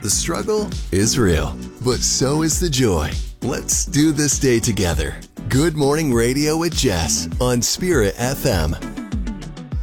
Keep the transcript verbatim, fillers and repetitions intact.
The struggle is real, but so is the joy. Let's do this day together. Good Morning Radio with Jess on Spirit F M.